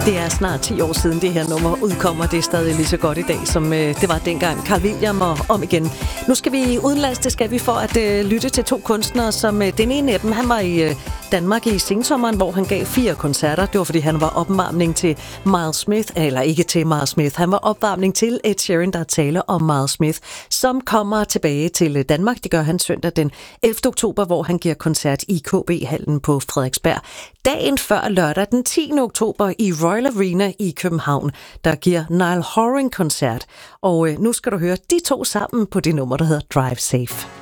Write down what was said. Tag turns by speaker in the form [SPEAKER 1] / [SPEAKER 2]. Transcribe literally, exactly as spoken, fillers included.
[SPEAKER 1] Det er snart ti år siden det her nummer udkommer. Det er stadig lige så godt i dag, som øh, det var dengang. Carl William og om igen. Nu skal vi udenlands, det skal vi for at øh, lytte til to kunstnere, som øh, den ene af dem, han var i øh, Danmark i sensommeren, hvor han gav fire koncerter. Det var, fordi han var opvarmning til Miles Smith, eller ikke til Miles Smith. Han var opvarmning til Ed Sheeran, der taler om Miles Smith, som kommer tilbage til Danmark. Det gør han søndag den ellevte oktober, hvor han giver koncert i K B-hallen på Frederiksberg. Dagen før lørdag den tiende oktober i Royal Arena i København, der giver Niall Horan koncert. Og øh, nu skal du høre de to sammen på det nummer, der hedder Drive Safe.